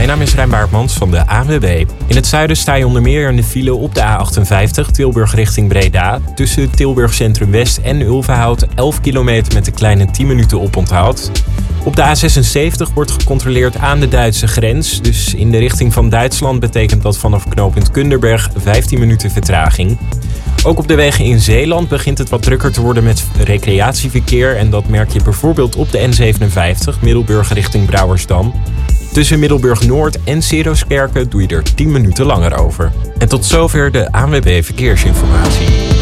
Mijn naam is Rijn Baartmans van de ANWB. In het zuiden sta je onder meer in de file op de A58 Tilburg richting Breda. Tussen Tilburg Centrum West en Ulvenhout 11 kilometer met een kleine 10 minuten oponthoud. Op de A76 wordt gecontroleerd aan de Duitse grens. Dus in de richting van Duitsland betekent dat vanaf knooppunt Kunderberg 15 minuten vertraging. Ook op de wegen in Zeeland begint het wat drukker te worden met recreatieverkeer. En dat merk je bijvoorbeeld op de N57 Middelburg richting Brouwersdam. Tussen Middelburg Noord en Seroskerken doe je er 10 minuten langer over. En tot zover de ANWB Verkeersinformatie.